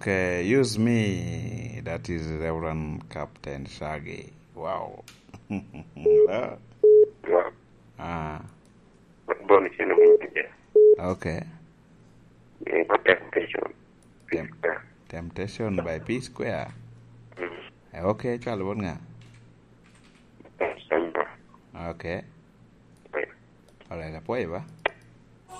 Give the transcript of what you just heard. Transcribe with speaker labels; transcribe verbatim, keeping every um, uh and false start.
Speaker 1: Okay, use me. That is Reverend Captain Shaggy. Wow.
Speaker 2: Wow.
Speaker 1: Ah.
Speaker 2: Bonus in the
Speaker 1: Okay.
Speaker 2: Temptation.
Speaker 1: Tem- temptation by P Square. Okay, chal bon nga. Okay. Alright, apoy ba?